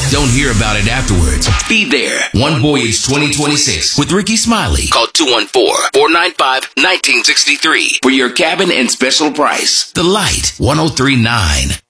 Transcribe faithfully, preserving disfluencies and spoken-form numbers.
Don't hear about it afterwards. Be there. One Voyage twenty twenty-six with Ricky Smiley. Call two one four, four nine five, one nine six three for your cabin and special price. The Light, one oh three point nine.